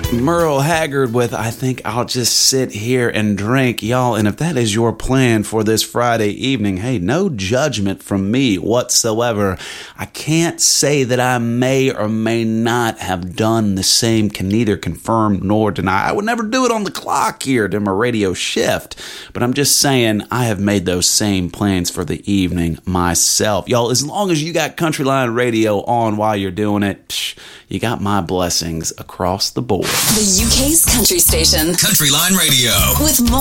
Merle Haggard with I Think I'll Just Sit Here and Drink. Y'all, and if that is your plan for this Friday evening, hey, no judgment from me whatsoever. I can't say that I may or may not have done the same, can neither confirm nor deny. I would never do it on the clock here during my radio shift, but I'm just saying I have made those same plans for the evening myself. Y'all, as long as you got Countryline Radio on while you're doing it, you got my blessings across the board. The UK's country station. Countryline Radio. With more